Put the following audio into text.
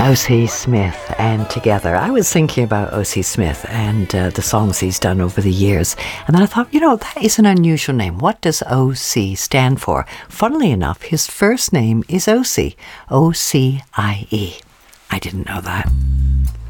O.C. Smith and Together. I was thinking about O.C. Smith and the songs he's done over the years. And then I thought, that is an unusual name. What does O.C. stand for? Funnily enough, his first name is O.C. O-C-I-E. I didn't know that.